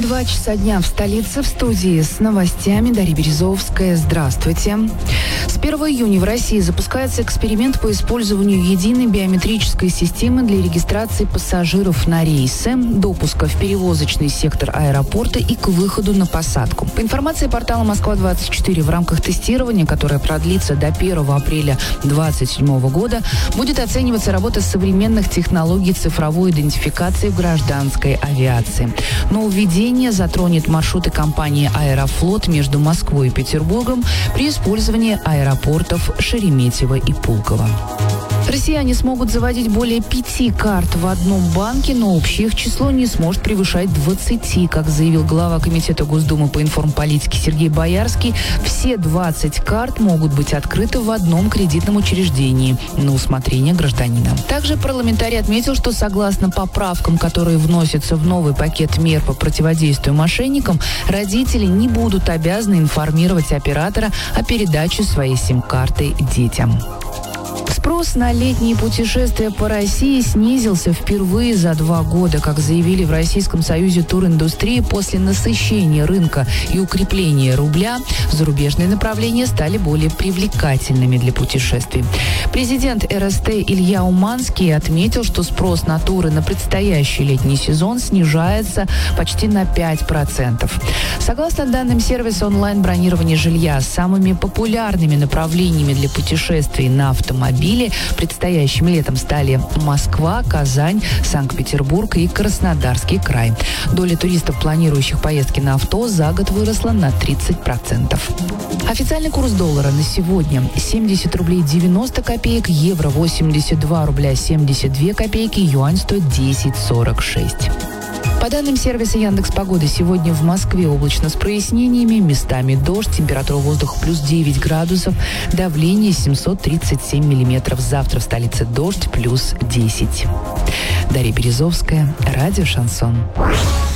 2 часа дня в столице, в студии с новостями Дарья Березовская. Здравствуйте. С 1 июня в России запускается эксперимент по использованию единой биометрической системы для регистрации пассажиров на рейсы, допуска в перевозочный сектор аэропорта и к выходу на посадку. По информации портала «Москва-24», в рамках тестирования, которое продлится до 1 апреля 2027 года, будет оцениваться работа современных технологий цифровой идентификации в гражданской авиации. Нововведение затронет маршруты компании «Аэрофлот» между Москвой и Петербургом при использовании аэропортов Шереметьево и Пулково. Россияне смогут заводить более 5 карт в одном банке, но общее их число не сможет превышать 20, как заявил глава Комитета Госдумы по информполитике Сергей Боярский. Все 20 карт могут быть открыты в одном кредитном учреждении на усмотрение гражданина. Также парламентарий отметил, что согласно поправкам, которые вносятся в новый пакет мер по противодействию мошенникам, родители не будут обязаны информировать оператора о передаче своей сим-карты детям. Спрос на летние путешествия по России снизился впервые за 2 года, как заявили в Российском союзе туриндустрии. После насыщения рынка и укрепления рубля зарубежные направления стали более привлекательными для путешествий. Президент РСТ Илья Уманский отметил, что спрос на туры на предстоящий летний сезон снижается почти на 5%. Согласно данным сервиса онлайн-бронирования жилья, самыми популярными направлениями для путешествий на автомобиле предстоящим летом стали Москва, Казань, Санкт-Петербург и Краснодарский край. Доля туристов, планирующих поездки на авто, за год выросла на 30%. Официальный курс доллара на сегодня 70 рублей 90 копеек, евро 82 рубля 72 копейки, юань стоит 10,46. По данным сервиса Яндекс.Погоды, сегодня в Москве облачно с прояснениями, местами дождь, температура воздуха плюс 9 градусов, давление 737 миллиметров. Завтра в столице дождь плюс 10. Дарья Березовская, радио «Шансон».